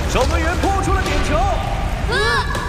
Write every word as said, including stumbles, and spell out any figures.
守门员扑出了点球。 啊！